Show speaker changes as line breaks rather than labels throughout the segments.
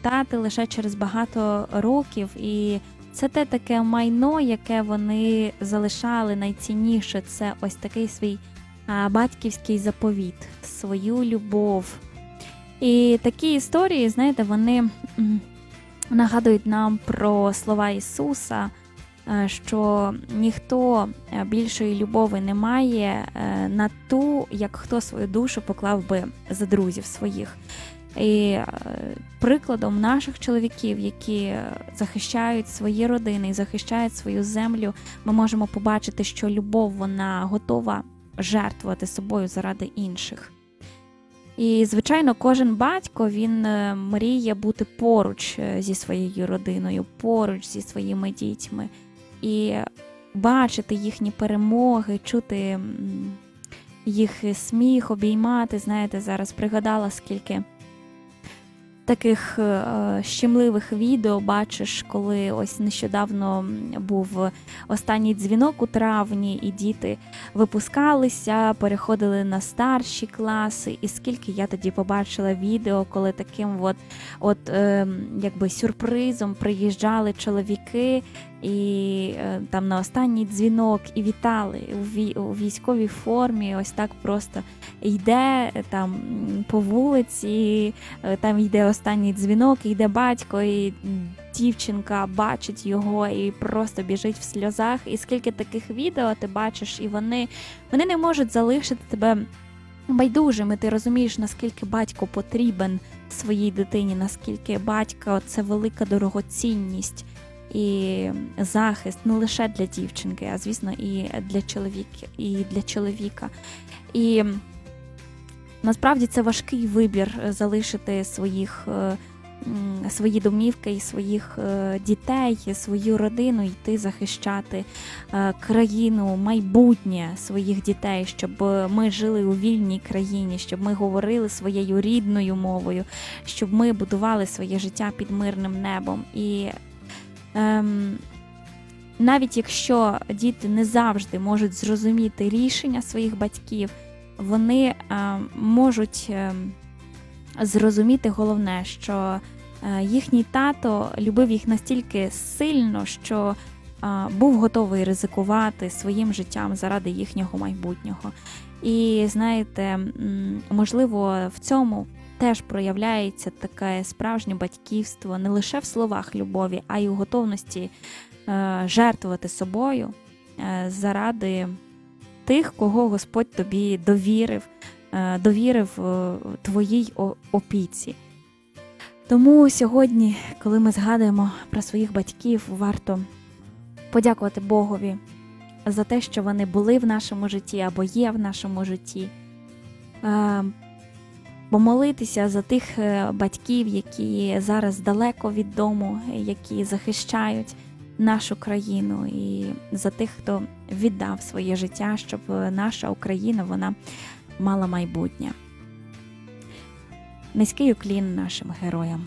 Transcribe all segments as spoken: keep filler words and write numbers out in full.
читати лише через багато років, і це те таке майно, яке вони залишали найцінніше. Це ось такий свій а, батьківський заповіт, свою любов. І такі історії, знаєте, вони м, нагадують нам про слова Ісуса, що ніхто більшої любові не має на ту, як хто свою душу поклав би за друзів своїх. І прикладом наших чоловіків, які захищають свої родини і захищають свою землю, ми можемо побачити, що любов, вона готова жертвувати собою заради інших. І, звичайно, кожен батько, він мріє бути поруч зі своєю родиною, поруч зі своїми дітьми. І бачити їхні перемоги, чути їх сміх, обіймати. Знаєте, зараз пригадала, скільки таких е, щемливих відео бачиш, коли ось нещодавно був останній дзвінок у травні, і діти випускалися, переходили на старші класи, і скільки я тоді побачила відео, коли таким от, от е, якби сюрпризом приїжджали чоловіки, і е, там на останній дзвінок, і вітали у, вій, у військовій формі, ось так просто йде там по вулиці, е, там йде останній дзвінок, йде батько, і дівчинка бачить його і просто біжить в сльозах. І скільки таких відео ти бачиш, і вони, вони не можуть залишити тебе байдужим, і ти розумієш, наскільки батько потрібен своїй дитині, наскільки батько – це велика дорогоцінність і захист не лише для дівчинки, а, звісно, і для чоловіка. І для чоловіка. І насправді це важкий вибір залишити своїх, свої домівки і своїх дітей, свою родину, йти захищати країну, майбутнє своїх дітей, щоб ми жили у вільній країні, щоб ми говорили своєю рідною мовою, щоб ми будували своє життя під мирним небом. І ем, навіть якщо діти не завжди можуть зрозуміти рішення своїх батьків, вони е, можуть е, зрозуміти головне, що е, їхній тато любив їх настільки сильно, що е, був готовий ризикувати своїм життям заради їхнього майбутнього. І, знаєте, можливо, в цьому теж проявляється таке справжнє батьківство не лише в словах любові, а й у готовності е, жертвувати собою е, заради тих, кого Господь тобі довірив, довірив твоїй опіці. Тому сьогодні, коли ми згадуємо про своїх батьків, варто подякувати Богові за те, що вони були в нашому житті або є в нашому житті. Помолитися за тих батьків, які зараз далеко від дому, які захищають нашу країну, і за тих, хто віддав своє життя, щоб наша Україна, вона мала майбутнє. Низький уклін нашим героям.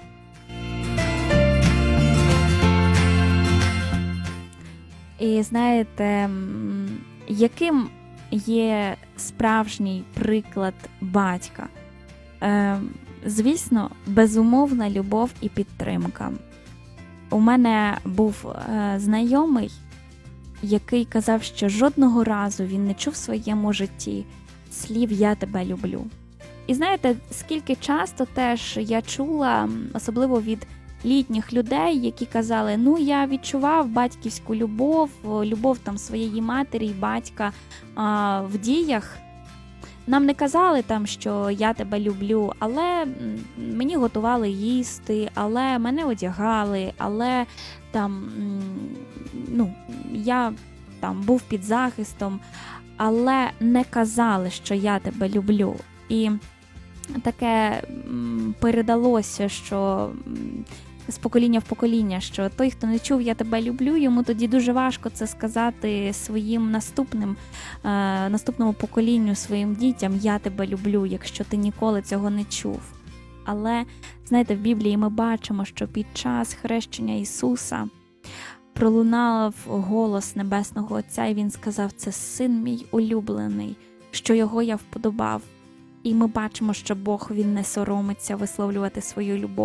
І знаєте, яким є справжній приклад батька? Е, звісно, безумовна любов і підтримка. У мене був е, знайомий, який казав, що жодного разу він не чув в своєму житті слів «я тебе люблю». І знаєте, скільки часто теж я чула, особливо від літніх людей, які казали, ну я відчував батьківську любов, любов там своєї матері і батька а, в діях. Нам не казали там, що я тебе люблю, але мені готували їсти, але мене одягали, але там, ну, я там був під захистом, але не казали, що я тебе люблю. І таке передалося, що з покоління в покоління, що той, хто не чув «я тебе люблю», йому тоді дуже важко це сказати своїм наступним, е, наступному поколінню, своїм дітям «я тебе люблю», якщо ти ніколи цього не чув. Але, знаєте, в Біблії ми бачимо, що під час хрещення Ісуса пролунав голос Небесного Отця, і Він сказав: «Це син мій улюблений, що його я вподобав». І ми бачимо, що Бог, Він не соромиться висловлювати свою любов.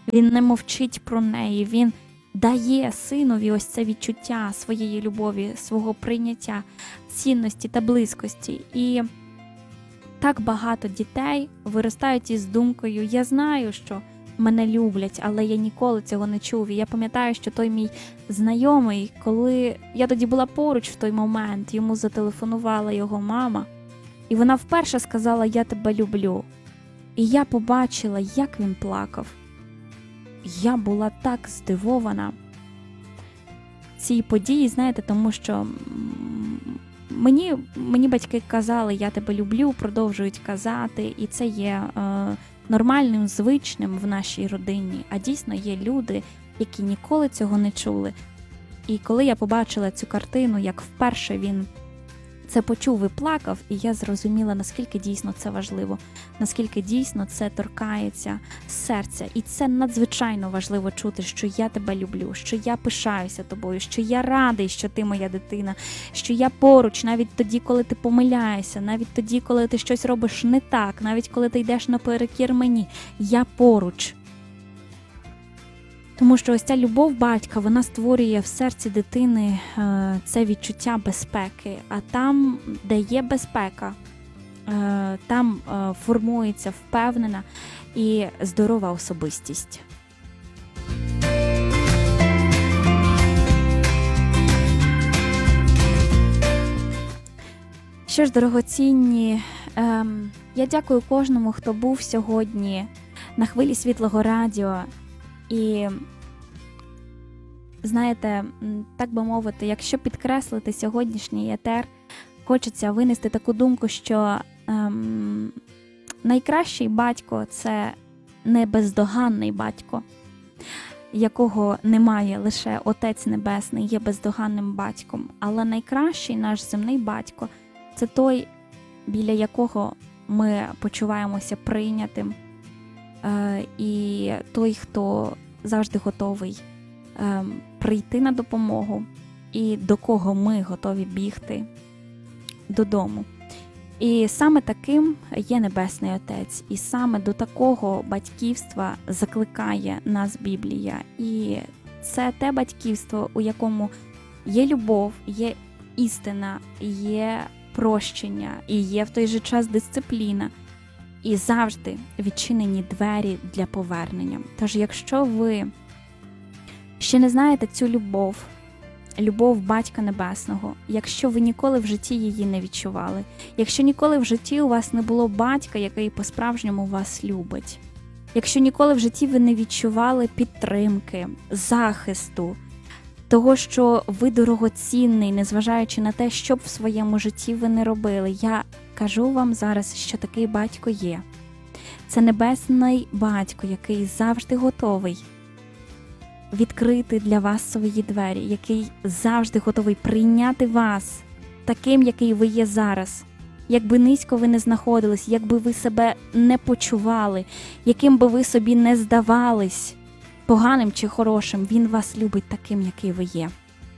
Він не мовчить про неї, він дає синові ось це відчуття своєї любові, свого прийняття, цінності та близькості. І так багато дітей виростають із думкою: я знаю, що мене люблять, але я ніколи цього не чув. І я пам'ятаю, що той мій знайомий, коли я тоді була поруч в той момент, йому зателефонувала його мама, і вона вперше сказала: я тебе люблю. І я побачила, як він плакав. Я була так здивована цій події, знаєте, тому що мені, мені батьки казали: я тебе люблю, продовжують казати, і це є е, нормальним, звичним в нашій родині. А дійсно є люди, які ніколи цього не чули. І коли я побачила цю картину, як вперше він це почув і плакав, і я зрозуміла, наскільки дійсно це важливо, наскільки дійсно це торкається серця. І це надзвичайно важливо чути, що я тебе люблю, що я пишаюся тобою, що я радий, що ти моя дитина, що я поруч навіть тоді, коли ти помиляєшся, навіть тоді, коли ти щось робиш не так, навіть коли ти йдеш наперекір мені, я поруч. Тому що ось ця любов батька, вона створює в серці дитини е, це відчуття безпеки. А там, де є безпека, е, там е, формується впевнена і здорова особистість. Що ж, дорогоцінні, е, я дякую кожному, хто був сьогодні на хвилі Світлого Радіо. І, знаєте, так би мовити, якщо підкреслити сьогоднішній етер, хочеться винести таку думку, що ем, найкращий батько – це не бездоганний батько, якого немає, лише Отець Небесний є бездоганним батьком. Але найкращий наш земний батько – це той, біля якого ми почуваємося прийнятим, і той, хто завжди готовий е, прийти на допомогу, і до кого ми готові бігти додому. І саме таким є Небесний Отець, і саме до такого батьківства закликає нас Біблія. І це те батьківство, у якому є любов, є істина, є прощення, і є в той же час дисципліна, і завжди відчинені двері для повернення. Тож, якщо ви ще не знаєте цю любов, любов Батька Небесного, якщо ви ніколи в житті її не відчували, якщо ніколи в житті у вас не було батька, який по-справжньому вас любить, якщо ніколи в житті ви не відчували підтримки, захисту, того, що ви дорогоцінний, незважаючи на те, що б в своєму житті ви не робили, я кажу вам зараз, що такий батько є. Це Небесний Батько, який завжди готовий відкрити для вас свої двері, який завжди готовий прийняти вас таким, який ви є зараз. Якби низько ви не знаходились, якби ви себе не почували, яким би ви собі не здавались, поганим чи хорошим, він вас любить таким, який ви є.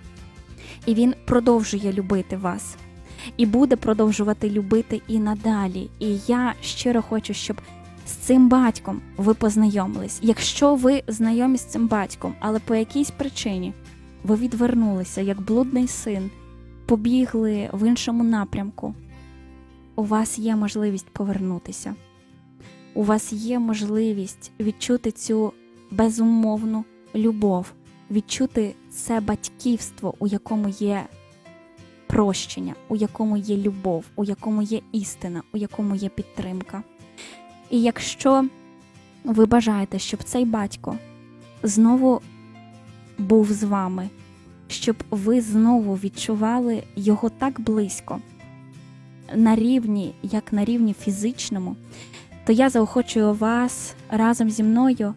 І він продовжує любити вас. І буде продовжувати любити і надалі. І я щиро хочу, щоб з цим батьком ви познайомились. Якщо ви знайомі з цим батьком, але по якійсь причині ви відвернулися, як блудний син, побігли в іншому напрямку, у вас є можливість повернутися. У вас є можливість відчути цю безумовну любов, відчути це батьківство, у якому є прощення, у якому є любов, у якому є істина, у якому є підтримка. І якщо ви бажаєте, щоб цей батько знову був з вами, щоб ви знову відчували його так близько, на рівні, як на рівні фізичному, то я заохочую вас разом зі мною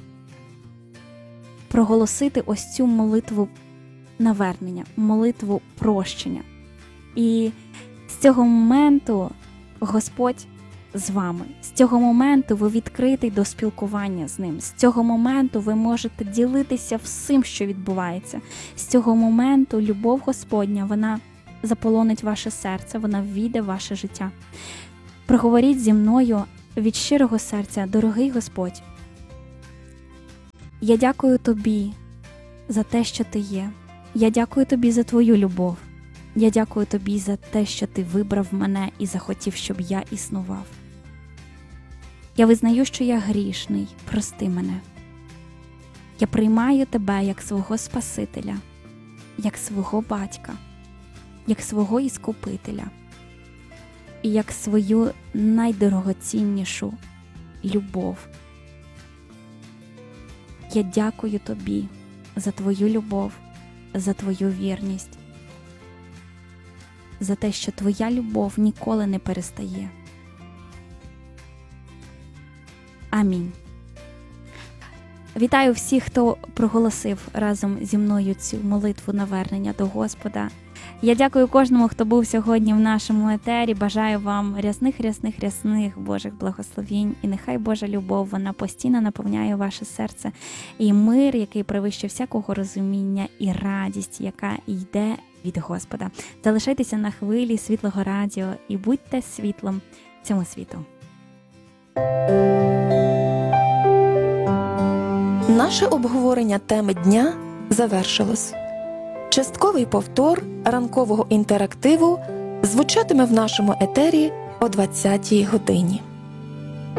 проголосити ось цю молитву навернення, молитву прощення. І з цього моменту Господь з вами. З цього моменту ви відкритий до спілкування з ним. З цього моменту ви можете ділитися всім, що відбувається. З цього моменту любов Господня, вона заполонить ваше серце, вона ввійде в ваше життя. Проговоріть зі мною від щирого серця: дорогий Господь, Я дякую Тобі за те, що Ти є. Я дякую Тобі за Твою любов. Я дякую Тобі за те, що Ти вибрав мене і захотів, щоб я існував. Я визнаю, що я грішний, прости мене. Я приймаю Тебе як свого Спасителя, як свого батька, як свого Іскупителя і як свою найдорогоціннішу любов. Я дякую Тобі за Твою любов, за Твою вірність, за те, що Твоя любов ніколи не перестає. Амінь. Вітаю всіх, хто проголосив разом зі мною цю молитву навернення до Господа. Я дякую кожному, хто був сьогодні в нашому етері. Бажаю вам рясних, рясних, рясних Божих благословінь. І нехай Божа любов, вона постійно наповняє ваше серце. І мир, який превище всякого розуміння, і радість, яка йде від Господа. Залишайтеся на хвилі Світлого Радіо і будьте світлом цьому світу.
Наше обговорення теми дня завершилось. Частковий повтор ранкового інтерактиву звучатиме в нашому етері о двадцятій годині.